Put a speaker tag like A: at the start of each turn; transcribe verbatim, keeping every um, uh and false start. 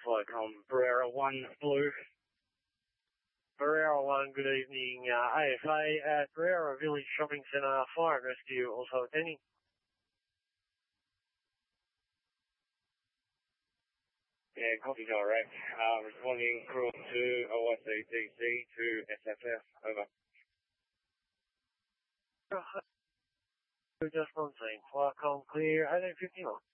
A: Flycom, Barrera one Blue.
B: Barrera one, good evening. Uh, A F A at Barrera Village Shopping Centre, fire and rescue also attending.
A: Yeah, copy direct. Uh, responding crew to O I C D C to S F F. Over.
B: Just on scene. Flycom clear, eighteen fifty-nine.